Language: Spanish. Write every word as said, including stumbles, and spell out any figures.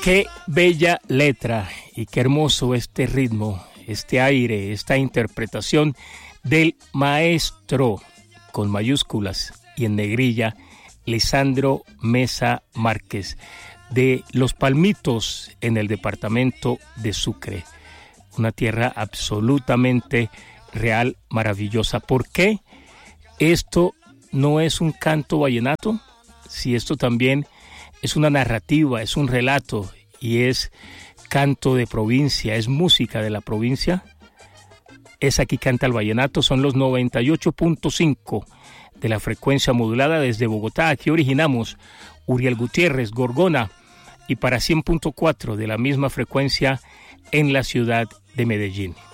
Qué bella letra y qué hermoso este ritmo, este aire, esta interpretación del maestro, con mayúsculas y en negrilla, Lisandro Mesa Márquez, de Los Palmitos, en el departamento de Sucre. Una tierra absolutamente real, maravillosa. ¿Por qué esto no es un canto vallenato? Si esto también es una narrativa, es un relato y es canto de provincia, es música de la provincia. Es Aquí Canta el Vallenato, son los noventa y ocho punto cinco de la frecuencia modulada desde Bogotá. Aquí originamos Uriel Gutiérrez, Gorgona, y para cien punto cuatro de la misma frecuencia en la ciudad de Medellín.